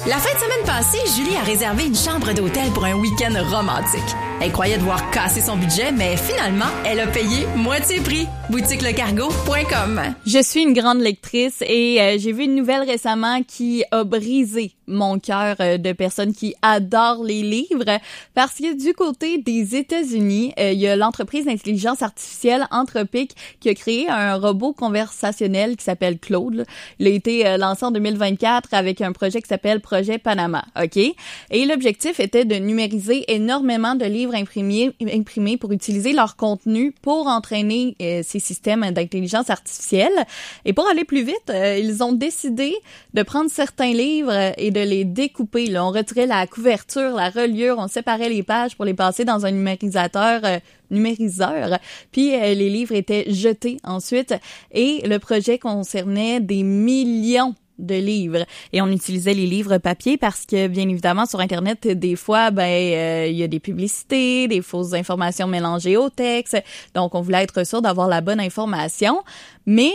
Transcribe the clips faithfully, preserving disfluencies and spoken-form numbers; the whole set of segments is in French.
La fin de semaine passée, Julie a réservé une chambre d'hôtel pour un week-end romantique. Elle croyait devoir casser son budget, mais finalement, elle a payé moitié prix. boutique le cargo point com. Je suis une grande lectrice et euh, j'ai vu une nouvelle récemment qui a brisé mon cœur euh, de personnes qui adorent les livres parce que du côté des États-Unis, euh, il y a l'entreprise d'intelligence artificielle Anthropic qui a créé un robot conversationnel qui s'appelle Claude. Là. Il a été euh, lancé en deux mille vingt-quatre avec un projet qui s'appelle Projet Panama, OK? Et l'objectif était de numériser énormément de livres imprimés, imprimés pour utiliser leur contenu pour entraîner euh, ces systèmes d'intelligence artificielle. Et pour aller plus vite, euh, ils ont décidé de prendre certains livres et de les découper. Là, on retirait la couverture, la reliure, on séparait les pages pour les passer dans un numérisateur euh, numériseur, puis euh, les livres étaient jetés ensuite. Et le projet concernait des millions de livres. Et on utilisait les livres papier parce que, bien évidemment, sur Internet, des fois, ben, euh, il y a des publicités, des fausses informations mélangées au texte. Donc, on voulait être sûr d'avoir la bonne information. Mais,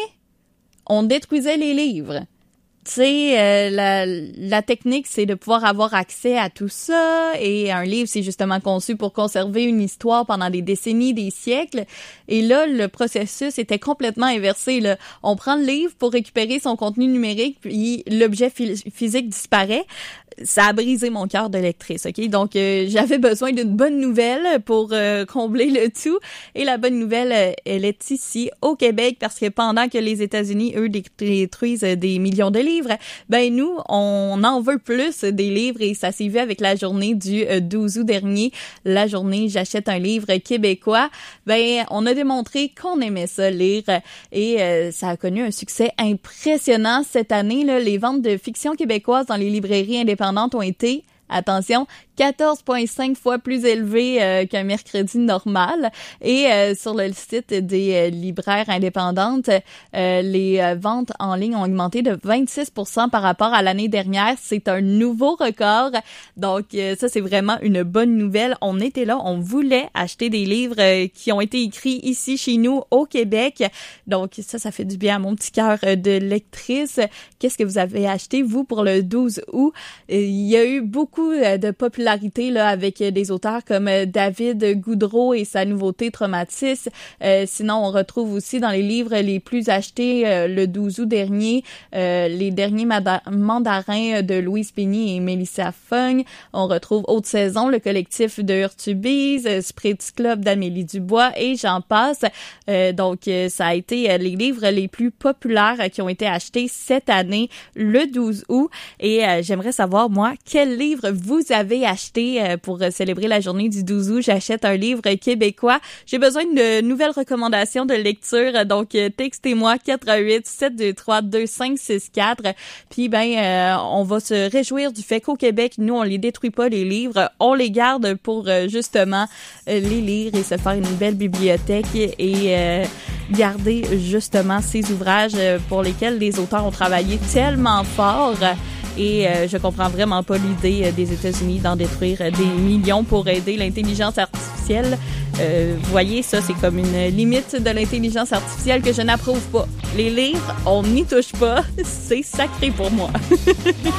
on détruisait les livres. Tu sais, euh, la, la technique, c'est de pouvoir avoir accès à tout ça. Et un livre, c'est justement conçu pour conserver une histoire pendant des décennies, des siècles. Et là, le processus était complètement inversé. Là. On prend le livre pour récupérer son contenu numérique, puis l'objet physique disparaît. Ça a brisé mon cœur de lectrice, OK? Donc, euh, j'avais besoin d'une bonne nouvelle pour euh, combler le tout. Et la bonne nouvelle, euh, elle est ici, au Québec, parce que pendant que les États-Unis, eux, détruisent des millions de livres, ben nous, on en veut plus des livres et ça s'est vu avec la journée du euh, douze août dernier, la journée J'achète un livre québécois. Ben, on a démontré qu'on aimait ça lire et euh, ça a connu un succès impressionnant cette année. Là, les ventes de fiction québécoise dans les librairies indépendantes ont été, attention, quatorze virgule cinq fois plus élevé euh, qu'un mercredi normal. Et euh, sur le site des euh, libraires indépendantes, euh, les euh, ventes en ligne ont augmenté de vingt-six pour cent par rapport à l'année dernière. C'est un nouveau record. Donc, euh, ça, c'est vraiment une bonne nouvelle. On était là, on voulait acheter des livres euh, qui ont été écrits ici, chez nous, au Québec. Donc, ça, ça fait du bien à mon petit cœur euh, de lectrice. Qu'est-ce que vous avez acheté, vous, pour le douze août? Euh, il y a eu beaucoup euh, de popularité là, avec des auteurs comme David Goudreau et sa nouveauté Traumatis. Euh, sinon, on retrouve aussi dans les livres les plus achetés euh, le douze août dernier, euh, les derniers mada- mandarins de Louise Pény et Mélissa Fung. On retrouve Haute Saison, le collectif de Urtubise, Spritz Club d'Amélie Dubois et j'en passe. Euh, donc, ça a été les livres les plus populaires qui ont été achetés cette année, le douze août. Et euh, j'aimerais savoir, moi, quel livre vous avez acheté pour célébrer la journée du douze août. J'achète un livre québécois. J'ai besoin de nouvelles recommandations de lecture. Donc, textez-moi quatre un huit, sept deux trois, deux cinq six quatre. Puis, ben, euh, on va se réjouir du fait qu'au Québec, nous, on les détruit pas, les livres. On les garde pour, euh, justement, euh, les lire et se faire une belle bibliothèque et euh, garder, justement, ces ouvrages pour lesquels les auteurs ont travaillé tellement fort. Et euh, je comprends vraiment pas l'idée euh, des États-Unis d'en détruire euh, des millions pour aider l'intelligence artificielle. Euh, vous voyez, ça, c'est comme une limite de l'intelligence artificielle que je n'approuve pas. Les livres, on n'y touche pas. C'est sacré pour moi.